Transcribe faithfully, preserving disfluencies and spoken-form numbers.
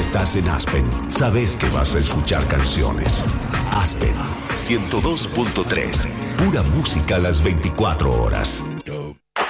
estás en Aspen, sabes que vas a escuchar canciones. Aspen ciento dos punto tres, pura música a las veinticuatro horas.